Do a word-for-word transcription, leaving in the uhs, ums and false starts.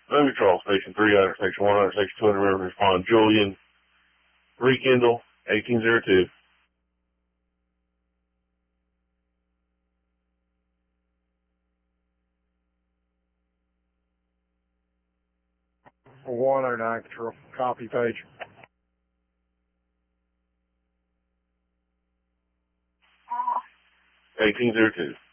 Movie Control, Station three hundred, Section one hundred, Section two hundred, respond Julian, rekindle, eighteen oh two. one oh nine Control, copy page. eighteen oh two.